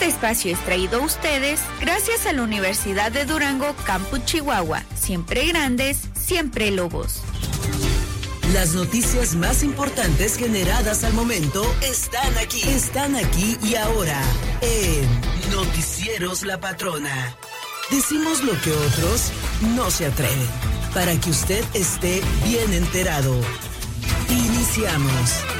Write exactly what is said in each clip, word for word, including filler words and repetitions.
Este espacio es traído a ustedes gracias a la Universidad de Durango, Campus Chihuahua. Siempre grandes, siempre lobos. Las noticias más importantes generadas al momento están aquí. Están aquí y ahora en Noticieros La Patrona. Decimos lo que otros no se atreven, para que usted esté bien enterado. Iniciamos.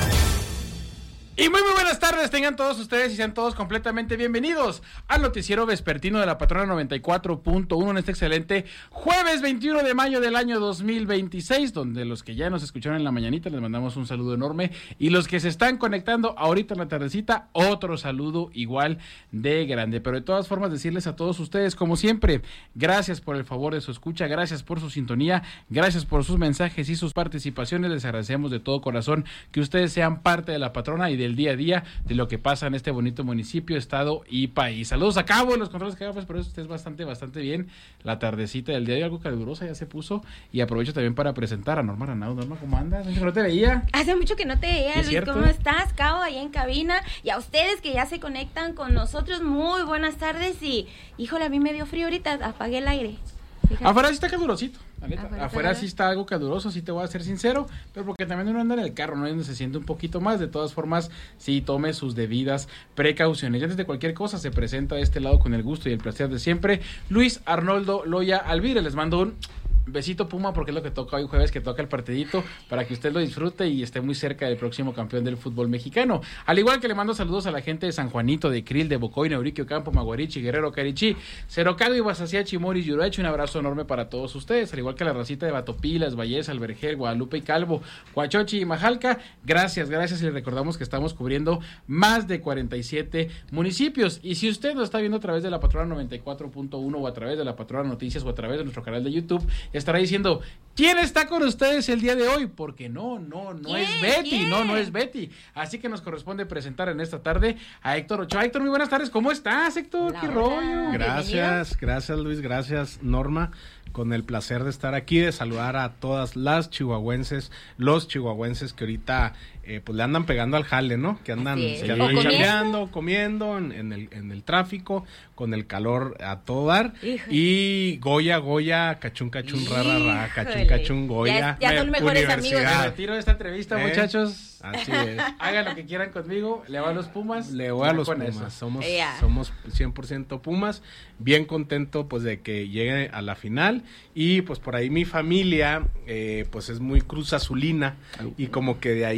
Y muy muy buenas tardes tengan todos ustedes y sean todos completamente bienvenidos al noticiero vespertino de la Patrona noventa y cuatro punto uno en este excelente jueves veintiuno de mayo del año dos mil veintiséis, donde los que ya nos escucharon en la mañanita les mandamos un saludo enorme y los que se están conectando ahorita en la tardecita, otro saludo igual de grande. Pero de todas formas decirles a todos ustedes, como siempre, gracias por el favor de su escucha, gracias por su sintonía, gracias por sus mensajes y sus participaciones, les agradecemos de todo corazón que ustedes sean parte de la Patrona y de el día a día de lo que pasa en este bonito municipio, estado y país. Saludos a Cabo, los controles que hago, pues por eso usted es bastante, bastante bien. La tardecita del día de hoy, algo calurosa ya se puso, y aprovecho también para presentar a Norma Ranau. Norma, ¿cómo andas? No te veía. Hace mucho que no te veía, Luis, ¿cierto? ¿Cómo estás, Cabo, allá en cabina? Y a ustedes que ya se conectan con nosotros, muy buenas tardes. Y, híjole, a mí me dio frío ahorita, apagué el aire. Fíjate. Afuera sí está calurosito, la neta. Afuera, Afuera sí está algo caluroso, sí te voy a ser sincero, pero porque también uno anda en el carro, ¿no? Y donde se siente un poquito más. De todas formas, sí tome sus debidas precauciones. Y antes de cualquier cosa, se presenta a este lado con el gusto y el placer de siempre, Luis Arnoldo Loya Alvire. Les mando un besito Puma, porque es lo que toca hoy jueves, que toca el partidito, para que usted lo disfrute y esté muy cerca del próximo campeón del fútbol mexicano. Al igual que le mando saludos a la gente de San Juanito, de Krill, de Bocoy, Neuriquio, Campo, Maguarichi, Guerrero, Carichí, Cerocado, Ibasacía, Chimoris, Yuracho. Un abrazo enorme para todos ustedes, al igual que la racita de Batopilas, Valles, Albergel, Guadalupe y Calvo, Huachochi y Majalca. Gracias, gracias, y les recordamos que estamos cubriendo más de cuarenta y siete municipios. Y si usted nos está viendo a través de la Patrona noventa y cuatro punto uno o a través de la Patrona Noticias o a través de nuestro canal de YouTube, estará diciendo, ¿quién está con ustedes el día de hoy? Porque no, no, no es Betty, ¿Quién? no, no es Betty. Así que nos corresponde presentar en esta tarde a Héctor Ochoa. Héctor, muy buenas tardes, ¿cómo estás, Héctor? Hola, ¿Qué hola. rollo? Gracias, gracias Luis, gracias Norma. Con el placer de estar aquí, de saludar a todas las chihuahuenses, los chihuahuenses que ahorita eh, pues le andan pegando al jale, ¿no? Que andan, Sí, que andan o chambeando, comiendo en, en, el, en el tráfico, con el calor a todo dar. Híjole. Y Goya, Goya, cachún, cachún, rara, ra, cachún, Híjole. cachún, Goya. Ya, ya son mejores amigos. Me retiro de esta entrevista, ¿Eh? muchachos. Así es. Hagan lo que quieran conmigo, le voy a los Pumas. Le voy a los con Pumas, eso. somos, Yeah. somos cien por ciento Pumas, bien contento pues de que llegue a la final, y pues por ahí mi familia eh, pues es muy cruz azulina, y como que de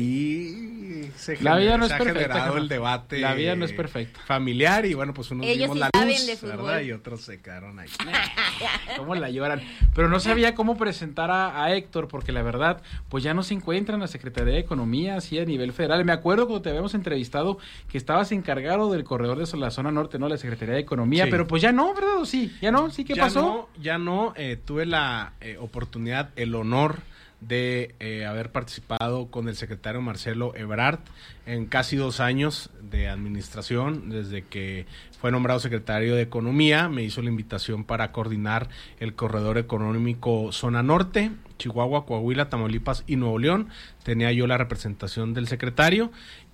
ahí se, La vida gener- no es se ha perfecta, generado carnal. el debate. La vida no es eh, perfecta. familiar, y bueno, pues unos Ellos vimos sí la saben luz, de fútbol. ¿verdad? Y otros se quedaron ahí. Cómo la lloran. Pero no sabía cómo presentar a, a Héctor, porque la verdad, pues ya no se encuentra en la Secretaría de Economía, así a nivel federal. Me acuerdo cuando te habíamos entrevistado que estabas encargado del corredor de la zona norte, ¿no? La Secretaría de Economía, Sí. pero pues ya no, ¿verdad? ¿O sí? ¿Ya no? ¿Sí? ¿Qué ya pasó? No, ya no, eh, tuve la eh, oportunidad, el honor de eh, haber participado con el secretario Marcelo Ebrard en casi dos años de administración, desde que fue nombrado secretario de Economía. Me hizo la invitación para coordinar el corredor económico Zona Norte, Chihuahua, Coahuila, Tamaulipas y Nuevo León. Tenía yo la representación del secretario,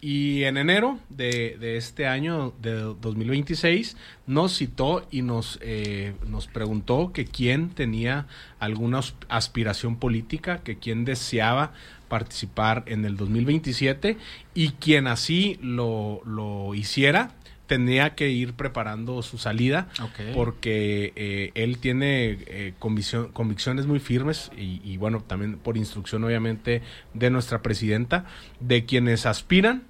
y en enero de, de este año, de dos mil veintiséis, nos citó y nos, eh, nos preguntó que quién tenía alguna aspiración política, que quién deseaba participar en el dos mil veintisiete, y quien así lo, lo hiciera tenía que ir preparando su salida, Okay. porque eh, él tiene eh, convicción, convicciones muy firmes, y, y bueno, también por instrucción obviamente de nuestra presidenta, de quienes aspiran,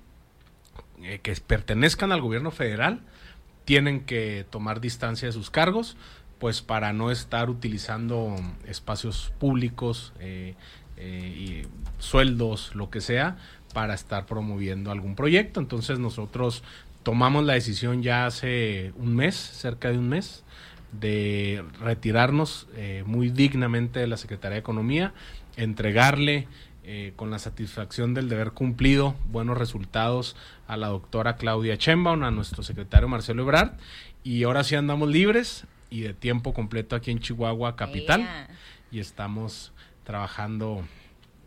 eh, que pertenezcan al gobierno federal, tienen que tomar distancia de sus cargos, pues para no estar utilizando espacios públicos, eh, eh, y sueldos, lo que sea, para estar promoviendo algún proyecto. Entonces nosotros tomamos la decisión ya hace un mes, cerca de un mes, de retirarnos eh, muy dignamente de la Secretaría de Economía, entregarle eh, con la satisfacción del deber cumplido buenos resultados a la doctora Claudia Sheinbaum, a nuestro secretario Marcelo Ebrard, y ahora sí andamos libres y de tiempo completo aquí en Chihuahua capital, Yeah. y estamos trabajando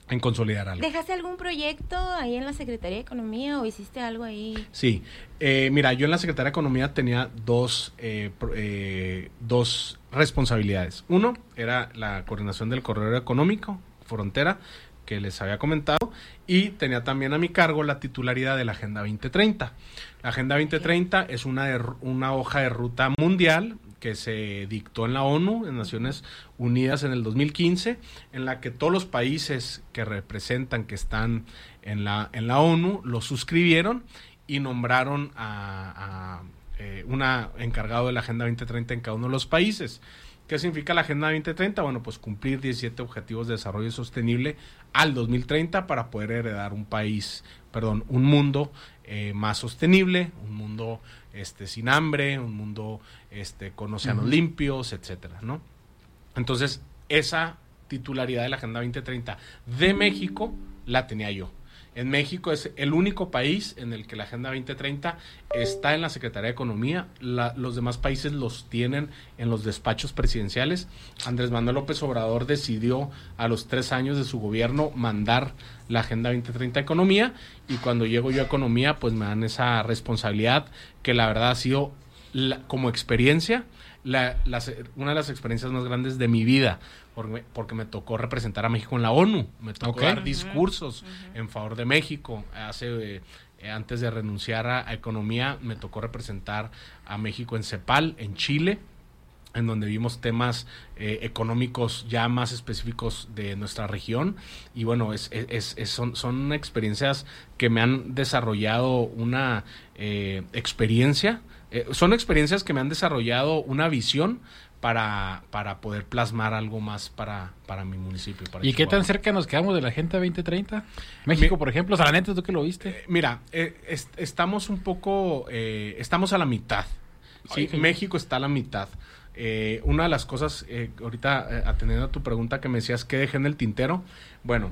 en consolidar algo. ¿Dejaste algún proyecto ahí en la Secretaría de Economía o hiciste algo ahí? Sí, eh, mira, yo en la Secretaría de Economía tenía dos, eh, eh, dos responsabilidades. Uno era la coordinación del corredor económico, frontera, que les había comentado, y tenía también a mi cargo la titularidad de la Agenda veinte treinta. La Agenda veinte treinta es una, de, una hoja de ruta mundial que se dictó en la ONU, en Naciones Unidas, en el dos mil quince, en la que todos los países que representan, que están en la, en la ONU, lo suscribieron y nombraron a, a eh, una encargado de la Agenda veinte treinta en cada uno de los países. ¿Qué significa la Agenda veinte treinta? Bueno, pues cumplir diecisiete Objetivos de Desarrollo Sostenible al dos mil treinta para poder heredar un país, perdón, un mundo eh, más sostenible, un mundo este sin hambre, un mundo este con océanos uh-huh. limpios, etcétera, ¿no? Entonces, esa titularidad de la Agenda veinte treinta de México la tenía yo. En México es el único país en el que la Agenda veinte treinta está en la Secretaría de Economía. La, los demás países los tienen en los despachos presidenciales. Andrés Manuel López Obrador decidió a los tres años de su gobierno mandar la Agenda veinte treinta a Economía, y cuando llego yo a Economía pues me dan esa responsabilidad que la verdad ha sido la, como experiencia la, la, una de las experiencias más grandes de mi vida, porque, porque me tocó representar a México en la ONU, me tocó okay. dar discursos uh-huh. en favor de México. Hace eh, antes de renunciar a, a Economía me tocó representar a México en CEPAL, en Chile, en donde vimos temas eh, económicos ya más específicos de nuestra región, y bueno, es, es, es, son, son experiencias que me han desarrollado una eh, experiencia, eh, son experiencias que me han desarrollado una visión para, para poder plasmar algo más para, para mi municipio. Para ¿Y Chihuahua. Qué tan cerca nos quedamos de la Agenda veinte treinta? México, Mi, por ejemplo, o sea, la neta, ¿tú que lo viste? Eh, mira, eh, est- estamos un poco, eh, estamos a la mitad, ¿sí? Okay. México está a la mitad. Eh, una de las cosas, eh, ahorita eh, atendiendo a tu pregunta que me decías, ¿qué dejé en el tintero? Bueno,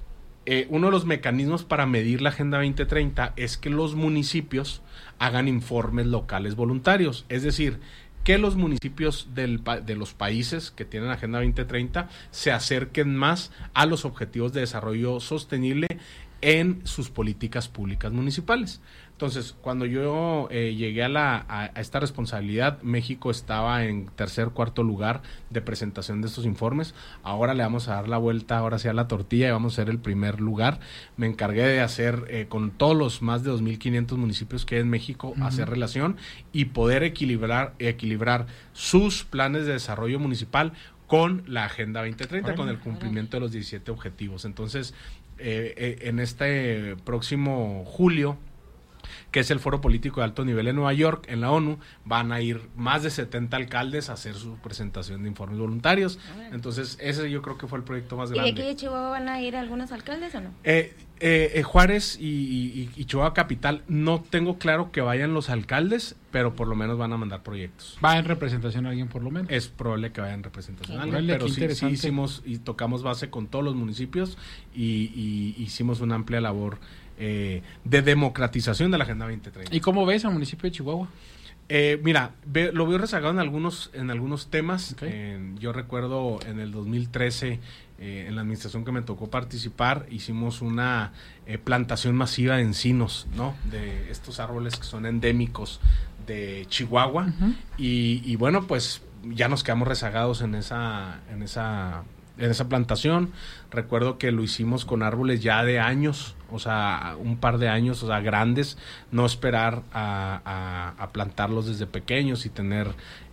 eh, uno de los mecanismos para medir la Agenda veinte treinta es que los municipios hagan informes locales voluntarios, es decir, que los municipios del, de los países que tienen Agenda veinte treinta se acerquen más a los objetivos de desarrollo sostenible en sus políticas públicas municipales. Entonces, cuando yo eh, llegué a, la, a, a esta responsabilidad, México estaba en tercer, cuarto lugar de presentación de estos informes. Ahora le vamos a dar la vuelta, ahora sí a la tortilla, y vamos a ser el primer lugar. Me encargué de hacer, eh, con todos los más de dos mil quinientos municipios que hay en México, uh-huh. hacer relación y poder equilibrar, equilibrar sus planes de desarrollo municipal con la Agenda veinte treinta, con el cumplimiento de los diecisiete objetivos. Entonces, eh, eh, en este próximo julio, que es el Foro Político de Alto Nivel en Nueva York, en la ONU, van a ir más de setenta alcaldes a hacer su presentación de informes voluntarios. Entonces, ese yo creo que fue el proyecto más grande. ¿Y de aquí de Chihuahua van a ir algunos alcaldes o no? Eh, eh, eh, Juárez y, y, y Chihuahua Capital, no tengo claro que vayan los alcaldes, pero por lo menos van a mandar proyectos. ¿Va en representación alguien por lo menos? Es probable que vaya en representación alguien, Vale, pero sí, sí hicimos y tocamos base con todos los municipios y, y hicimos una amplia labor Eh, de democratización de la Agenda veinte treinta. ¿Y cómo ves al municipio de Chihuahua? Eh, mira, ve, lo veo rezagado en algunos en algunos temas. Okay. Eh, yo recuerdo en el dos mil trece, eh, en la administración que me tocó participar, hicimos una eh, plantación masiva de encinos, ¿no? De estos árboles que son endémicos de Chihuahua. Uh-huh. y, y bueno, pues ya nos quedamos rezagados en esa en esa en esa plantación. Recuerdo que lo hicimos con árboles ya de años, o sea, un par de años, o sea, grandes, no esperar a, a, a plantarlos desde pequeños y tener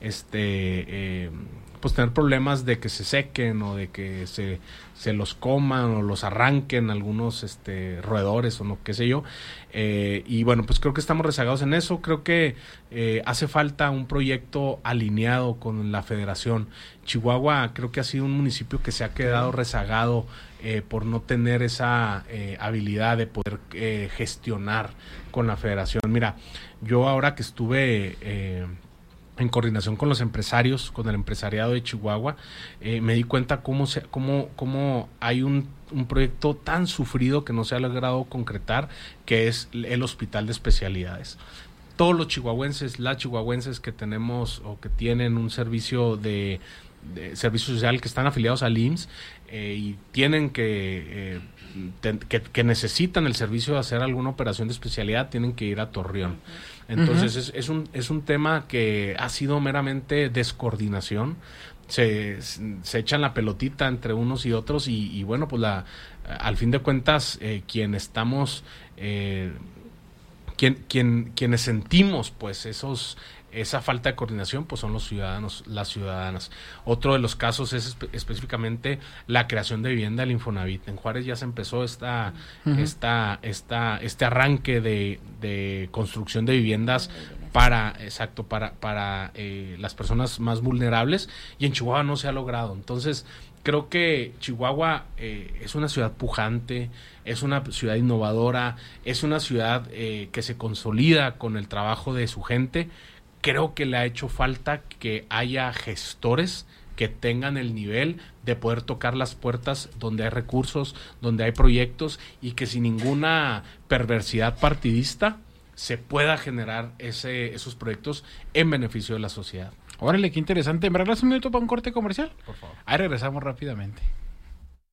este eh, pues tener problemas de que se sequen o de que se, se los coman o los arranquen algunos este roedores o no, qué sé yo. Eh, y bueno, pues creo que estamos rezagados en eso. Creo que eh, hace falta un proyecto alineado con la federación. Chihuahua creo que ha sido un municipio que se ha quedado rezagado eh, por no tener esa eh, habilidad de poder eh, gestionar con la federación. Mira, yo ahora que estuve eh, en coordinación con los empresarios, con el empresariado de Chihuahua, eh, me di cuenta cómo, se, cómo, cómo hay un, un proyecto tan sufrido que no se ha logrado concretar, que es el Hospital de Especialidades. todos los chihuahuenses, las chihuahuenses que tenemos o que tienen un servicio de, de servicio social, que están afiliados al I M S S eh, y tienen que, eh, te, que que necesitan el servicio de hacer alguna operación de especialidad, tienen que ir a Torreón. Entonces uh-huh. es, es un es un tema que ha sido meramente descoordinación. Se, se echan la pelotita entre unos y otros y, y bueno, pues la al fin de cuentas eh, quien estamos eh, quien, quien, quienes sentimos pues esos esa falta de coordinación pues son los ciudadanos, las ciudadanas. Otro de los casos es espe- específicamente la creación de vivienda del Infonavit. En Juárez ya se empezó esta uh-huh. esta esta este arranque de, de construcción de viviendas para exacto para para eh, las personas más vulnerables, y en Chihuahua no se ha logrado. Entonces creo que Chihuahua eh, es una ciudad pujante, es una ciudad innovadora, es una ciudad eh, que se consolida con el trabajo de su gente. Creo que le ha hecho falta que haya gestores que tengan el nivel de poder tocar las puertas donde hay recursos, donde hay proyectos, y que sin ninguna perversidad partidista se pueda generar ese, esos proyectos en beneficio de la sociedad. Órale, qué interesante. ¿Me regalas un minuto para un corte comercial? Por favor. Ahí regresamos rápidamente.